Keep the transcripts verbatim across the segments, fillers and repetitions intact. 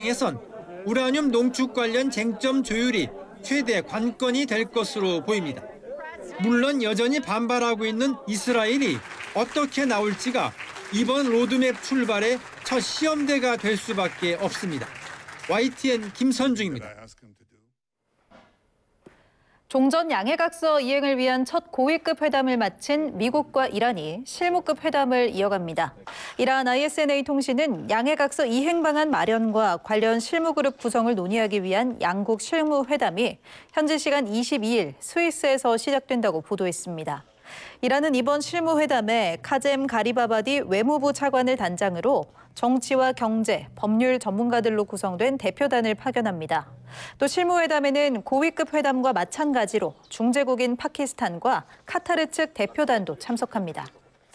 에선 우라늄 농축 관련 쟁점 조율이 최대 관건이 될 것으로 보입니다. 물론 여전히 반발하고 있는 이스라엘이 어떻게 나올지가 이번 로드맵 출발의 첫 시험대가 될 수밖에 없습니다. 와이티엔 김선중입니다. 종전 양해각서 이행을 위한 첫 고위급 회담을 마친 미국과 이란이 실무급 회담을 이어갑니다. 이란 아이에스엔에이 통신은 양해각서 이행 방안 마련과 관련 실무그룹 구성을 논의하기 위한 양국 실무회담이 현지 시간 이십이일 스위스에서 시작된다고 보도했습니다. 이란은 이번 실무회담에 카젬 가리바바디 외무부 차관을 단장으로 정치와 경제, 법률 전문가들로 구성된 대표단을 파견합니다. 또 실무회담에는 고위급 회담과 마찬가지로 중재국인 파키스탄과 카타르 측 대표단도 참석합니다.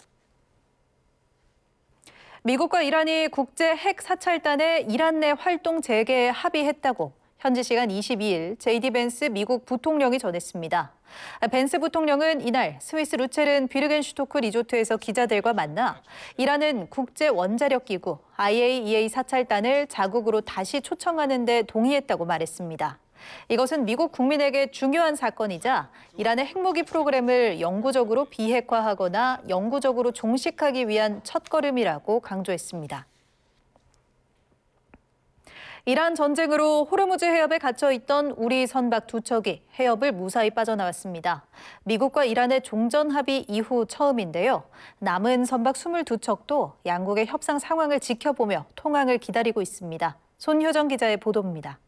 미국과 이란이 국제 핵 사찰단의 이란 내 활동 재개에 합의했다고 현지 시간 이십이일 제이디 벤스 미국 부통령이 전했습니다. 벤스 부통령은 이날 스위스 루체른 비르겐슈토크 리조트에서 기자들과 만나 이란은 국제 원자력 기구 아이에이이에이 사찰단을 자국으로 다시 초청하는 데 동의했다고 말했습니다. 이것은 미국 국민에게 중요한 사건이자 이란의 핵무기 프로그램을 영구적으로 비핵화하거나 영구적으로 종식하기 위한 첫걸음이라고 강조했습니다. 이란 전쟁으로 호르무즈 해협에 갇혀 있던 우리 선박 두 척이 해협을 무사히 빠져나왔습니다. 미국과 이란의 종전 합의 이후 처음인데요. 남은 선박 이십이 척도 양국의 협상 상황을 지켜보며 통항을 기다리고 있습니다. 손효정 기자의 보도입니다.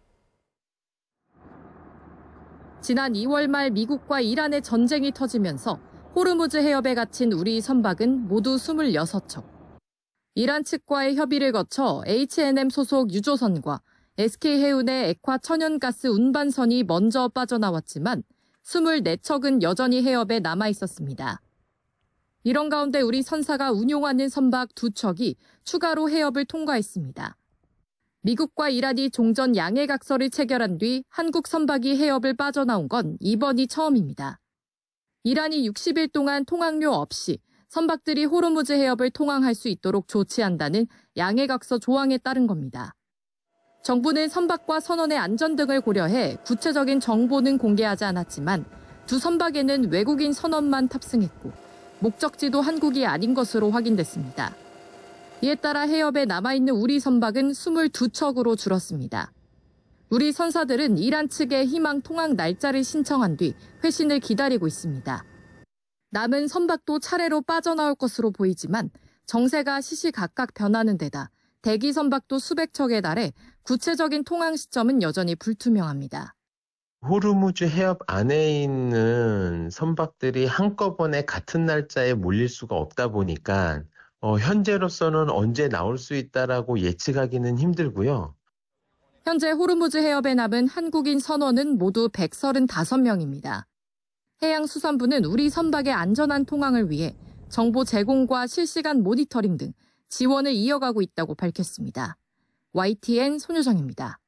지난 이월 말 미국과 이란의 전쟁이 터지면서 호르무즈 해협에 갇힌 우리 선박은 모두 이십육 척. 이란 측과의 협의를 거쳐 에이치앤엠 소속 유조선과 에스케이해운의 액화 천연가스 운반선이 먼저 빠져나왔지만 이십사 척은 여전히 해협에 남아 있었습니다. 이런 가운데 우리 선사가 운용하는 선박 두 척이 추가로 해협을 통과했습니다. 미국과 이란이 종전 양해각서를 체결한 뒤 한국 선박이 해협을 빠져나온 건 이번이 처음입니다. 이란이 육십 일 동안 통항료 없이 선박들이 호르무즈 해협을 통항할 수 있도록 조치한다는 양해각서 조항에 따른 겁니다. 정부는 선박과 선원의 안전 등을 고려해 구체적인 정보는 공개하지 않았지만 두 선박에는 외국인 선원만 탑승했고 목적지도 한국이 아닌 것으로 확인됐습니다. 이에 따라 해협에 남아있는 우리 선박은 이십이 척으로 줄었습니다. 우리 선사들은 이란 측에 희망 통항 날짜를 신청한 뒤 회신을 기다리고 있습니다. 남은 선박도 차례로 빠져나올 것으로 보이지만 정세가 시시각각 변하는 데다 대기 선박도 수백 척에 달해 구체적인 통항 시점은 여전히 불투명합니다. 호르무즈 해협 안에 있는 선박들이 한꺼번에 같은 날짜에 몰릴 수가 없다 보니까 어, 현재로서는 언제 나올 수 있다라고 예측하기는 힘들고요. 현재 호르무즈 해협에 남은 한국인 선원은 모두 백삼십오 명입니다. 해양수산부는 우리 선박의 안전한 통항을 위해 정보 제공과 실시간 모니터링 등 지원을 이어가고 있다고 밝혔습니다. 와이티엔 손효정입니다.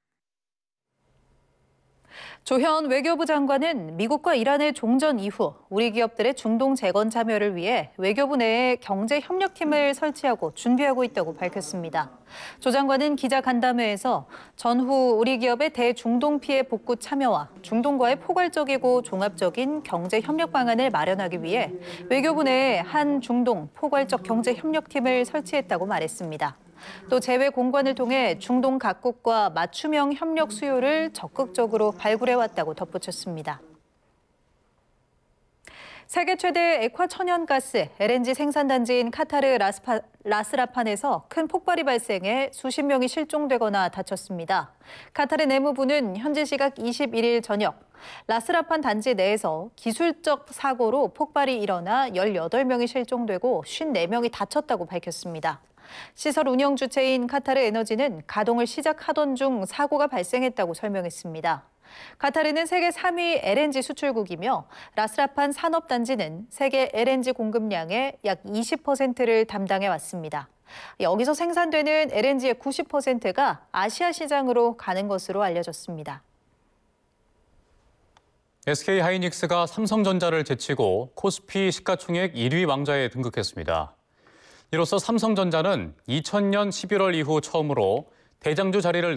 조현 외교부 장관은 미국과 이란의 종전 이후 우리 기업들의 중동 재건 참여를 위해 외교부 내에 경제협력팀을 설치하고 준비하고 있다고 밝혔습니다. 조 장관은 기자간담회에서 전후 우리 기업의 대중동 피해 복구 참여와 중동과의 포괄적이고 종합적인 경제협력 방안을 마련하기 위해 외교부 내에 한 중동 포괄적 경제협력팀을 설치했다고 말했습니다. 또 재외 공관을 통해 중동 각국과 맞춤형 협력 수요를 적극적으로 발굴해왔다고 덧붙였습니다. 세계 최대 액화 천연가스 엘엔지 생산단지인 카타르 라스파, 라스라판에서 큰 폭발이 발생해 수십 명이 실종되거나 다쳤습니다. 카타르 내무부는 현지 시각 이십일일 저녁 라스라판 단지 내에서 기술적 사고로 폭발이 일어나 열여덟 명이 실종되고 오십사 명이 다쳤다고 밝혔습니다. 시설 운영 주체인 카타르 에너지는 가동을 시작하던 중 사고가 발생했다고 설명했습니다. 카타르는 세계 삼 위 엘엔지 수출국이며 라스라판 산업단지는 세계 엘엔지 공급량의 약 이십 퍼센트를 담당해 왔습니다. 여기서 생산되는 엘엔지의 구십 퍼센트가 아시아 시장으로 가는 것으로 알려졌습니다. 에스케이하이닉스가 삼성전자를 제치고 코스피 시가총액 일 위 왕좌에 등극했습니다. 이로써 삼성전자는 이천 년 십일월 이후 처음으로 대장주 자리를